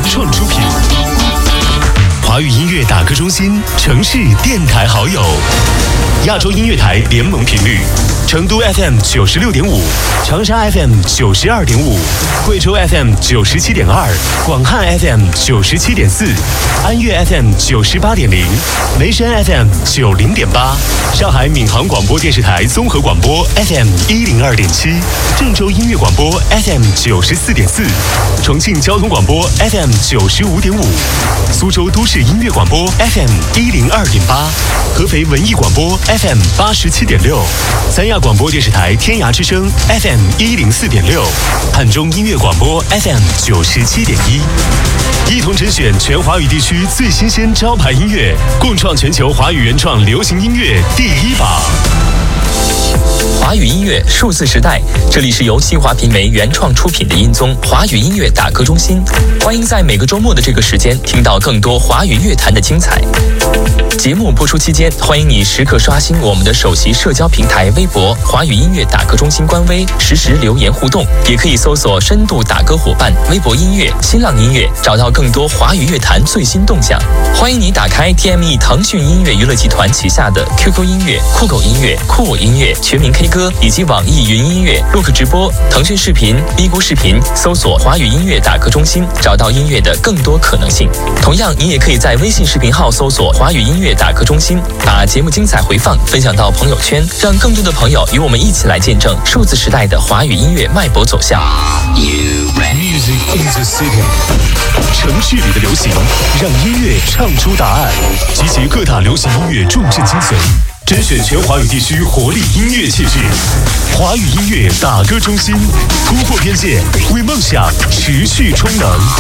创出品。华语音乐打歌中心，城市电台好友，亚洲音乐台联盟频率：成都 FM 96.5，长沙 FM 92.5，贵州 FM 97.2，广汉 FM 97.4，安岳 FM 98.0，眉山 FM 90.8，上海闵行广播电视台综合广播 FM 102.7，郑州音乐广播 FM 94.4，重庆交通广播 FM 95.5，苏州都市音乐广播 FM 102.8，合肥文艺广播 FM 87.6，三亚广播电视台天涯之声 FM 104.6，汉中音乐广播 FM 97.1，一同甄选全华语地区最新鲜招牌音乐，共创全球华语原创流行音乐第1榜。 华语音乐数字时代，这里是由新华频媒原创出品的音综华语音乐打歌中心，欢迎在每个周末的这个时间听到更多华语乐坛的精彩。节目播出期间，欢迎你时刻刷新我们的首席社交平台微博华语音乐打歌中心官微，实时留言互动，也可以搜索深度打歌伙伴微博音乐、新浪音乐，找到更多华语乐坛最新动向。欢迎你打开 TME 腾讯音乐娱乐集团旗下的 QQ 音乐、酷狗音乐、酷我音乐、全民 K 歌以及网易云音乐、Look 直播、腾讯视频、咪咕视频，搜索华语音乐打歌中心，找到音乐的更多可能性。同样，你也可以在微信视频号搜索华语音乐打歌中心，把节目精彩回放分享到朋友圈，让更多的朋友与我们一起来见证数字时代的华语音乐脉搏走向。 Music in the city， 城市里的流行，让音乐唱出答案，集结各大流行音乐重镇精髓，甄选全华语地区活力音乐气质。华语音乐打歌中心，突破边界，为梦想持续充能。